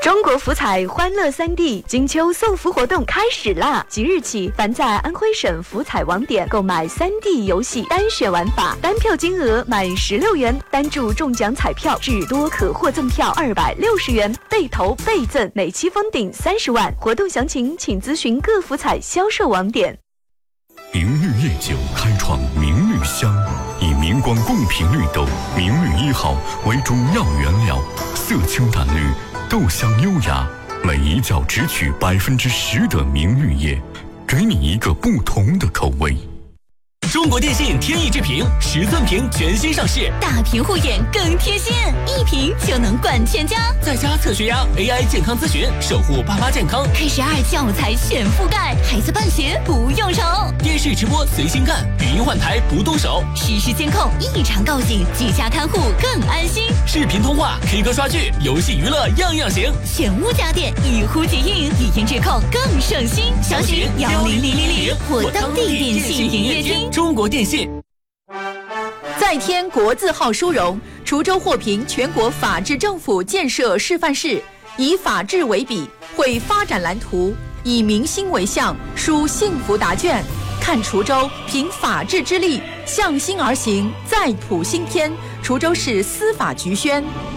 中国福彩欢乐3D金秋送福活动开始啦！即日起，凡在安徽省福彩网点购买3D 游戏单选玩法，单票金额满16元，单注中奖彩票至多可获赠票260元，倍投倍赠，每期封顶30万。活动详情请咨询各福彩销售网点。 明绿夜酒开创明绿香，以明光贡品绿豆明绿1号为主要原料，色清淡绿，豆香优雅，每一窖只取10%的明绿叶，给你一个不同的口味。 中国电信天翼智屏10寸屏全新上市， 大屏护眼更贴心，1屏就能管全家。 在家测血压 ，AI 健康咨询，守护爸妈健康。 K12教材全覆盖，孩子办学不用愁。 电视直播随心干，语音换台不动手。 实时监控，异常告警，居家看护更安心。 视频通话、K 歌刷剧、游戏娱乐样样行。 选物家电一呼即应，语音质控更省心。详询10000或当地电信营业厅。 中国电信。 再添国字号殊荣，滁州获评全国法治政府建设示范市，以法治为笔，绘发展蓝图，以民心为向，书幸福答卷。看滁州凭法治之力，向心而行，再谱新篇。滁州市司法局宣。